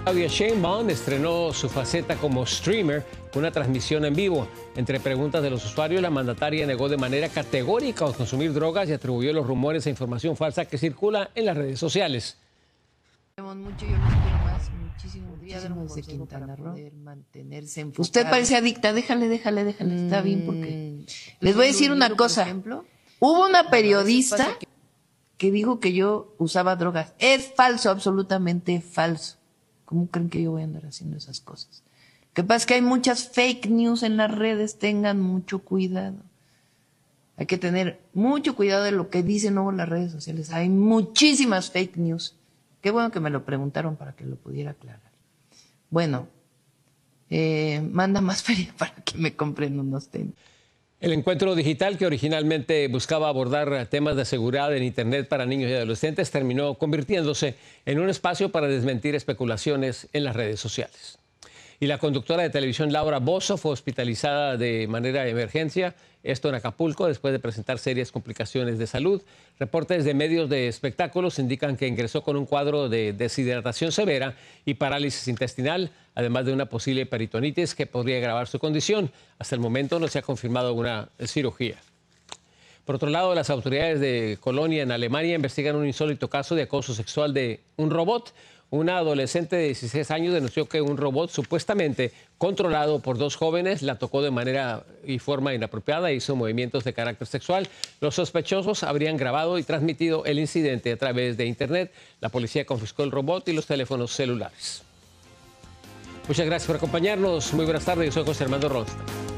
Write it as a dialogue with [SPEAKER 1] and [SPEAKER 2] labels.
[SPEAKER 1] Claudia Sheinbaum estrenó su faceta como streamer, una transmisión en vivo. Entre preguntas de los usuarios, la mandataria negó de manera categórica consumir drogas y atribuyó los rumores e información falsa que circula en las redes sociales.
[SPEAKER 2] Mucho, yo los quiero más, muchísimo.
[SPEAKER 3] De Quintana Roo.
[SPEAKER 2] Mantenerse enfocado.
[SPEAKER 3] Usted parece adicta, déjale, está bien, porque les voy a decir una cosa. Hubo una periodista que dijo que yo usaba drogas. Es falso, absolutamente falso. ¿Cómo creen que yo voy a andar haciendo esas cosas? Lo que pasa es que hay muchas fake news en las redes, tengan mucho cuidado. Hay que tener mucho cuidado de lo que dicen luego las redes sociales. Hay muchísimas fake news. Qué bueno que me lo preguntaron para que lo pudiera aclarar. Bueno, manda más feria para que me compren unos tenis.
[SPEAKER 1] El encuentro digital, que originalmente buscaba abordar temas de seguridad en Internet para niños y adolescentes, terminó convirtiéndose en un espacio para desmentir especulaciones en las redes sociales. Y la conductora de televisión Laura Bozzo fue hospitalizada de manera de emergencia, esto en Acapulco, después de presentar serias complicaciones de salud. Reportes de medios de espectáculos indican que ingresó con un cuadro de deshidratación severa y parálisis intestinal, además de una posible peritonitis que podría agravar su condición. Hasta el momento no se ha confirmado alguna cirugía. Por otro lado, las autoridades de Colonia, en Alemania, investigan un insólito caso de acoso sexual de un robot. Una adolescente de 16 años denunció que un robot supuestamente controlado por dos jóvenes la tocó de manera y forma inapropiada e hizo movimientos de carácter sexual. Los sospechosos habrían grabado y transmitido el incidente a través de Internet. La policía confiscó el robot y los teléfonos celulares. Muchas gracias por acompañarnos. Muy buenas tardes. Yo soy José Armando Ronstadt.